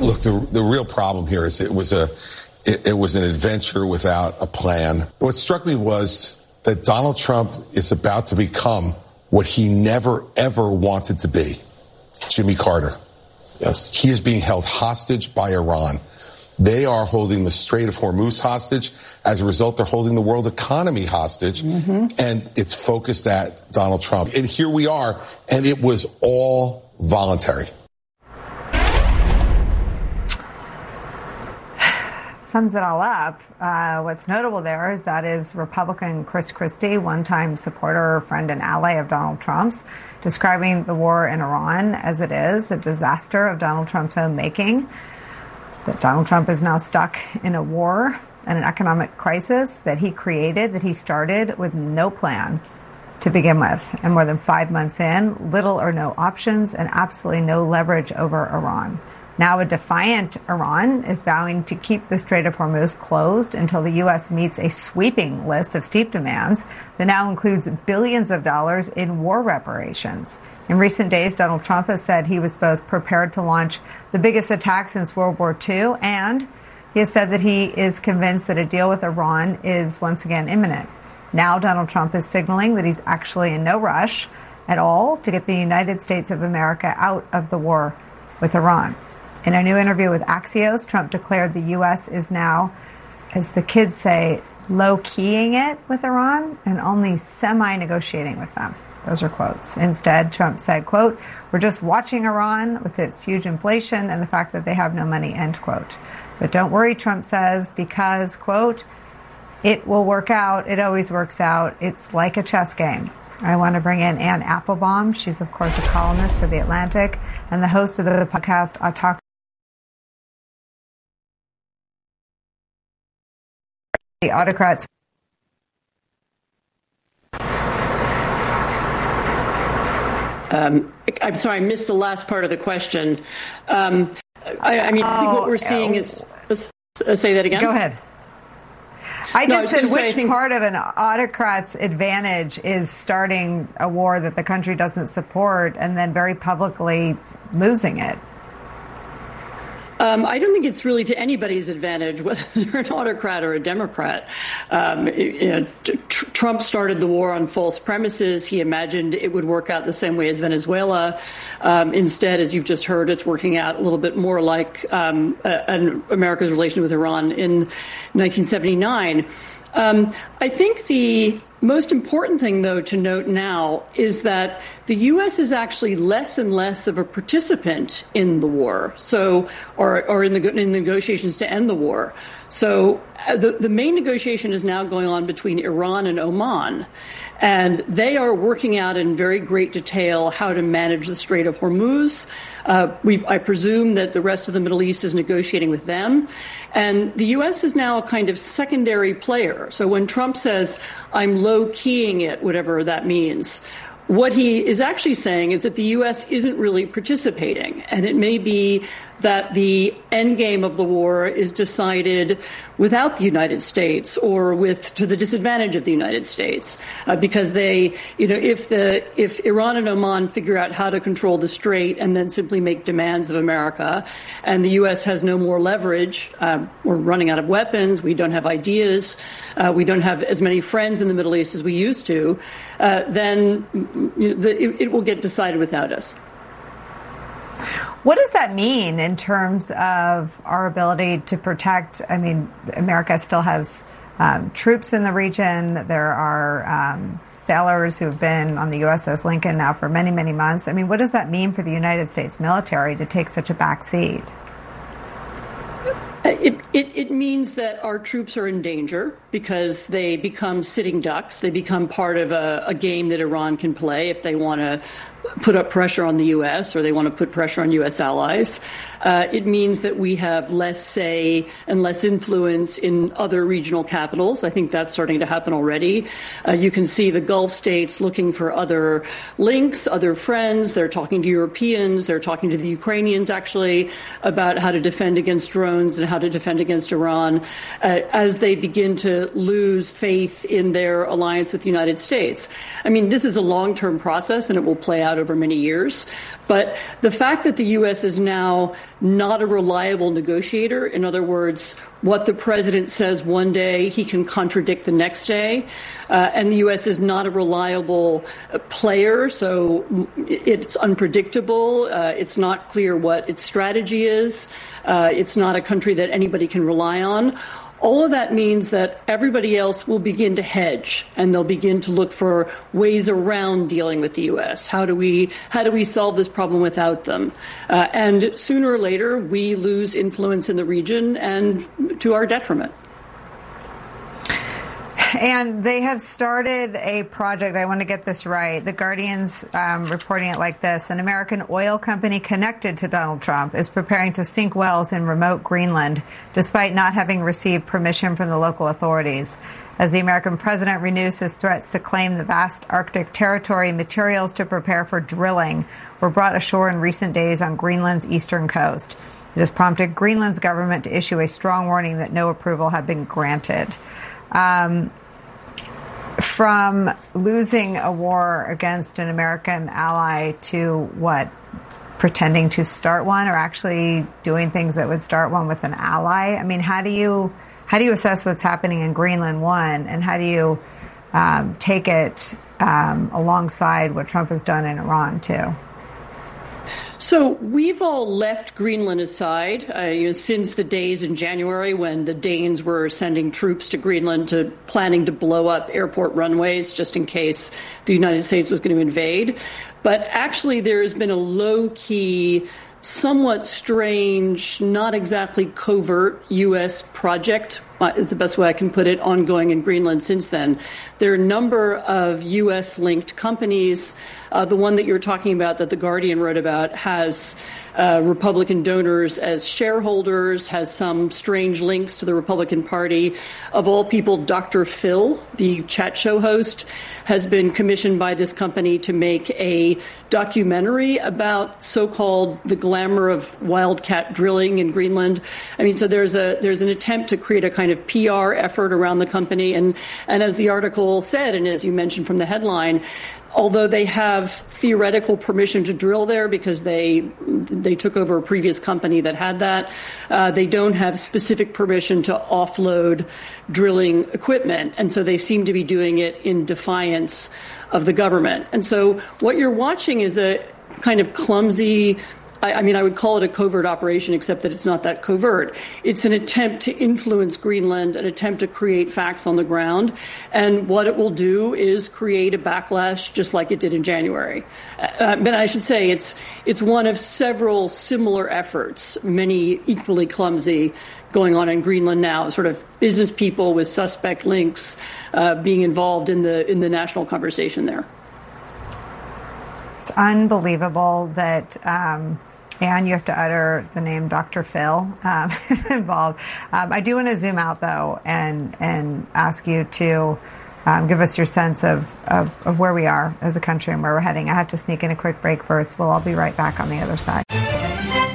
Look, the real problem here is it was an adventure without a plan. What struck me was that Donald Trump is about to become what he never, ever wanted to be, Jimmy Carter. Yes. He is being held hostage by Iran. They are holding the Strait of Hormuz hostage. As a result, they're holding the world economy hostage. And it's focused at Donald Trump. And here we are, and it was all voluntary. Sums it all up. What's notable there is that is Republican Chris Christie, one-time supporter, friend, and ally of Donald Trump's, describing the war in Iran as it is, a disaster of Donald Trump's own making, that Donald Trump is now stuck in a war and an economic crisis that he created, that he started with no plan to begin with. And more than 5 months in, little or no options and absolutely no leverage over Iran. Now a defiant Iran is vowing to keep the Strait of Hormuz closed until the U.S. meets a sweeping list of steep demands that now includes billions of dollars in war reparations. In recent days, Donald Trump has said he was both prepared to launch the biggest attack since World War II, and he has said that he is convinced that a deal with Iran is once again imminent. Now Donald Trump is signaling that he's actually in no rush at all to get the United States of America out of the war with Iran. In a new interview with Axios, Trump declared the U.S. is now, as the kids say, low-keying it with Iran and only semi-negotiating with them. Those are quotes. Instead, Trump said, quote, "We're just watching Iran with its huge inflation and the fact that they have no money," end quote. But don't worry, Trump says, because, quote, "It will work out. It always works out. It's like a chess game." I want to bring in Anne Applebaum. She's, of course, a columnist for The Atlantic and the host of the podcast Autocracy. The autocrats. I'm sorry, I missed the last part of the question. I mean, I think what we're seeing is... say that again? Go ahead. I just said which part of an autocrat's advantage is starting a war that the country doesn't support and then very publicly losing it? I don't think it's really to anybody's advantage, whether they're an autocrat or a Democrat. Trump started the war on false premises. He imagined it would work out the same way as Venezuela. Instead, as you've just heard, it's working out a little bit more like America's relation with Iran in 1979. I think the most important thing, though, to note now is that the U.S. is actually less and less of a participant in the war, or in the negotiations to end the war. So the main negotiation is now going on between Iran and Oman, and they are working out in very great detail how to manage the Strait of Hormuz. I presume that the rest of the Middle East is negotiating with them. And the U.S. is now a kind of secondary player. So when Trump says, "I'm low-keying it," whatever that means, what he is actually saying is that the U.S. isn't really participating. And it may be that the end game of the war is decided without the United States or to the disadvantage of the United States, because if Iran and Oman figure out how to control the strait and then simply make demands of America, and the U.S. has no more leverage, we're running out of weapons, we don't have ideas, we don't have as many friends in the Middle East as we used to, then it will get decided without us. What does that mean in terms of our ability to protect? I mean, America still has troops in the region. There are sailors who have been on the USS Lincoln now for many, many months. I mean, what does that mean for the United States military to take such a back seat? It means that our troops are in danger because they become sitting ducks. They become part of a game that Iran can play if they want to put up pressure on the U.S. or they want to put pressure on U.S. allies. It means that we have less say and less influence in other regional capitals. I think that's starting to happen already. You can see the Gulf states looking for other links, other friends. They're talking to Europeans. They're talking to the Ukrainians, actually, about how to defend against drones and how to defend against Iran as they begin to lose faith in their alliance with the United States. I mean, this is a long-term process, and it will play out out over many years. But the fact that the U.S. is now not a reliable negotiator, in other words, what the president says one day, he can contradict the next day, and the U.S. is not a reliable player, so it's unpredictable. It's not clear what its strategy is. It's not a country that anybody can rely on. All of that means that everybody else will begin to hedge, and they'll begin to look for ways around dealing with the U.S. How do we solve this problem without them? And sooner or later, we lose influence in the region, and to our detriment. And they have started a project. I want to get this right. The Guardian's reporting it like this. An American oil company connected to Donald Trump is preparing to sink wells in remote Greenland, despite not having received permission from the local authorities. As the American president renews his threats to claim the vast Arctic territory, materials to prepare for drilling were brought ashore in recent days on Greenland's eastern coast. It has prompted Greenland's government to issue a strong warning that no approval had been granted. From losing a war against an American ally to what? Pretending to start one, or actually doing things that would start one with an ally? I mean, how do you assess what's happening in Greenland, one, and how do you take it alongside what Trump has done in Iran, too? So we've all left Greenland aside since the days in January when the Danes were sending troops to Greenland to planning to blow up airport runways just in case the United States was going to invade. But actually, there has been a low-key, somewhat strange, not exactly covert U.S. project, is the best way I can put it, ongoing in Greenland since then. There are a number of U.S.-linked companies. The one that you're talking about that The Guardian wrote about has Republican donors as shareholders, has some strange links to the Republican Party. Of all people, Dr. Phil, the chat show host, has been commissioned by this company to make a documentary about so-called the glamour of wildcat drilling in Greenland. I mean, so there's an attempt to create a kind of PR effort around the company. And as the article said, and as you mentioned from the headline, although they have theoretical permission to drill there because they took over a previous company that had that, they don't have specific permission to offload drilling equipment. And so they seem to be doing it in defiance of the government. And so what you're watching is a kind of clumsy, I would call it a covert operation, except that it's not that covert. It's an attempt to influence Greenland, an attempt to create facts on the ground. And what it will do is create a backlash just like it did in January. But I should say it's one of several similar efforts, many equally clumsy, going on in Greenland now, sort of business people with suspect links being involved in the national conversation there. It's unbelievable that and you have to utter the name Dr. Phil involved. I do want to zoom out, though, and ask you to give us your sense of where we are as a country and where we're heading. I have to sneak in a quick break first. We'll all be right back on the other side.